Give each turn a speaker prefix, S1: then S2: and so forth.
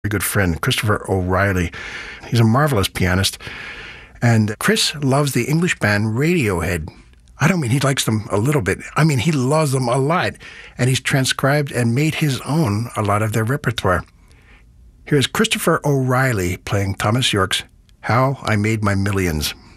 S1: good friend, Christopher O'Reilly. He's a marvelous pianist. And Chris loves the English band Radiohead. I don't mean he likes them a little bit. I mean he loves them a lot. And he's transcribed and made his own a lot of their repertoire. Here's Christopher O'Reilly playing Thomas York's How I Made My Millions.